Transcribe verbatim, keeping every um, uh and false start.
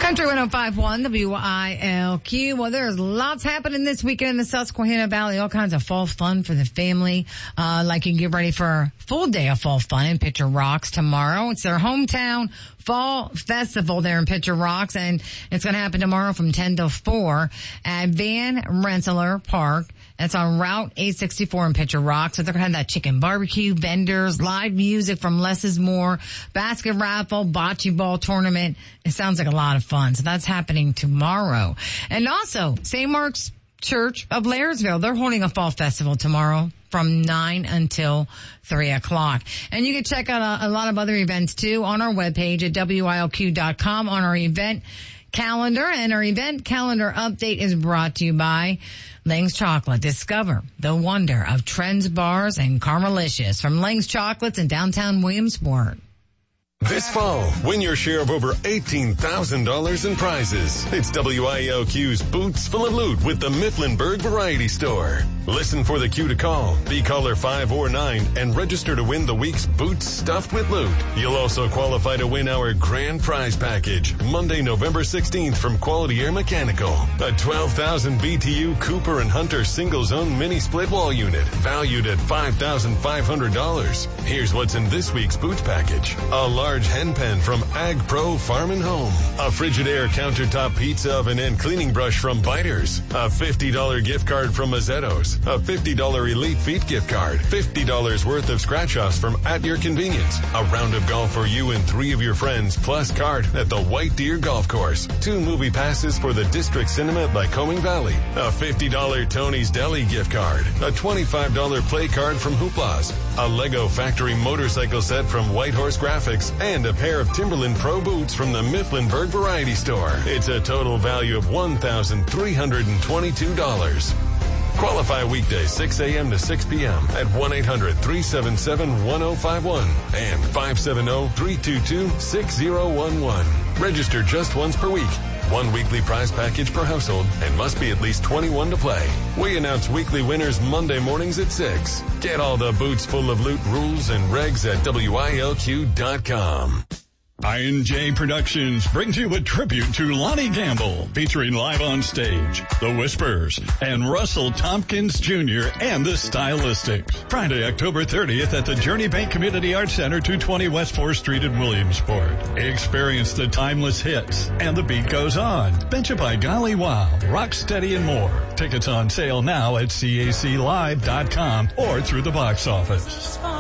Country one oh five point one W I L Q. Well, there's lots happening this weekend in the Susquehanna Valley. All kinds of fall fun for the family. Uh, like you can get ready for a full day of fall fun in Picture Rocks tomorrow. It's their hometown fall festival there in Picture Rocks, and it's going to happen tomorrow from ten to four at Van Rensselaer Park. That's on Route eight sixty-four in Picture Rocks. So they're going to have that chicken barbecue, vendors, live music from Less is More, basket raffle, bocce ball tournament. It sounds like a lot of fun. So that's happening tomorrow. And also, Saint Mark's Church of Blairsville, they're holding a fall festival tomorrow from nine until three o'clock. And you can check out a, a lot of other events too on our webpage at W I L Q dot com on our event calendar. And our event calendar update is brought to you by Lang's Chocolate. Discover the wonder of Trends Bars and Caramelicious from Lang's Chocolates in downtown Williamsport. This fall, win your share of over eighteen thousand dollars in prizes. It's W I L Q's Boots Full of Loot with the Mifflinburg Variety Store. Listen for the cue to call. Be caller five or nine and register to win the week's Boots Stuffed with Loot. You'll also qualify to win our grand prize package Monday, November sixteenth from Quality Air Mechanical. A twelve thousand B T U Cooper and Hunter single zone mini split wall unit valued at five thousand five hundred dollars. Here's what's in this week's Boots package. A large hen pen from Ag Pro Farm and Home. A Frigidaire countertop pizza oven and cleaning brush from Biters. A fifty dollars gift card from Mazzetto's. A fifty dollars Elite Feet gift card. fifty dollars worth of scratch-offs from At Your Convenience. A round of golf for you and three of your friends, plus card at the White Deer Golf Course. Two movie passes for the District Cinema at Lycoming Valley. A fifty dollars Tony's Deli gift card. A twenty-five dollars play card from Hoopla's. A Lego Factory motorcycle set from Whitehorse Graphics. And a pair of Timberland Pro boots from the Mifflinburg Variety Store. It's a total value of one thousand three hundred twenty-two dollars. Qualify weekdays six a.m. to six p.m. at one eight hundred three seven seven one oh five one and five seven zero three two two six zero one one. Register just once per week. One weekly prize package per household and must be at least twenty-one to play. We announce weekly winners Monday mornings at six. Get all the Boots Full of Loot rules and regs at W I L Q dot com. I N J Productions brings you a tribute to Lonnie Gamble, featuring live on stage, The Whispers, and Russell Tompkins Junior and the Stylistics. Friday, October thirtieth at the Journey Bank Community Arts Center, two twenty West fourth Street in Williamsport. Experience the timeless hits, and the beat goes on. Betcha by Golly Wow, Rocksteady, and more. Tickets on sale now at C A C live dot com or through the box office.